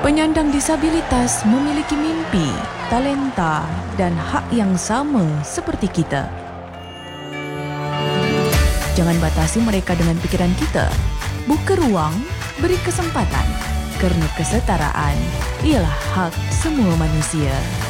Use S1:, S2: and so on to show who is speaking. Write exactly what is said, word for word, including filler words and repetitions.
S1: Penyandang disabilitas memiliki mimpi, talenta dan hak yang sama seperti kita. Jangan batasi mereka dengan pikiran kita. Buka ruang, beri kesempatan. Kerana kesetaraan ialah hak semua manusia.